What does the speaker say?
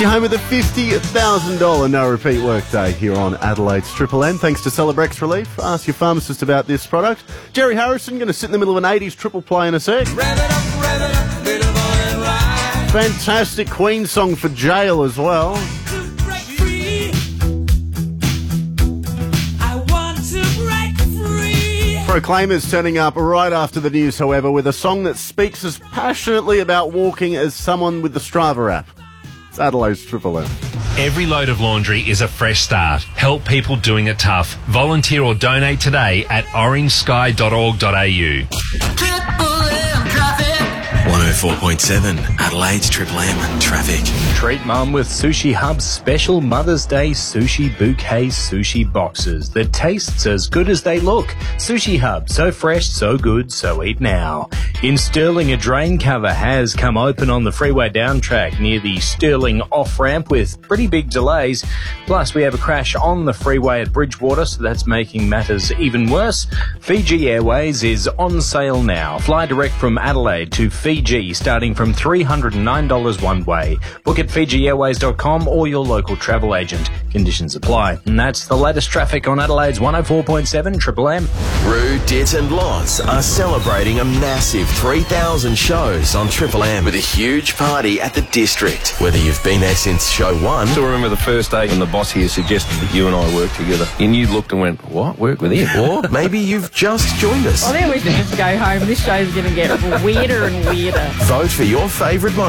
You're home with a $50,000 no-repeat workday here on Adelaide's Triple M. Thanks to Celebrex Relief. Ask your pharmacist about this product. Jerry Harrison going to sit in the middle of an 80s triple play in a sec. Fantastic Queen song for Jail as well. Proclaimers turning up right after the news, however, with a song that speaks as passionately about walking as someone with the Strava app. It's Adelaide's Triple M. Every load of laundry is a fresh start. Help people doing it tough. Volunteer or donate today at orangesky.org.au. 104.7 Adelaide's Triple M traffic. Treat Mum with Sushi Hub's special Mother's Day Sushi Bouquet Sushi Boxes that tastes as good as they look. Sushi Hub, so fresh, so good, so eat now. In Stirling, a drain cover has come open on the freeway down track near the Stirling off-ramp with pretty big delays. Plus, we have a crash on the freeway at Bridgewater, so that's making matters even worse. Fiji Airways is on sale now. Fly direct from Adelaide to Fiji, starting from $309 one way. Book at FijiAirways.com or your local travel agent. Conditions apply. And that's the latest traffic on Adelaide's 104.7 Triple M. Roo, Dit and Lots are celebrating a massive 3,000 shows on Triple M with a huge party at the District. Whether you've been there since show one... I still remember the first day when the boss here suggested that you and I work together. And you looked and went, what? Work with him? Or maybe you've just joined us. I think we should just go home. This show's going to get weirder and weirder. Vote for your favourite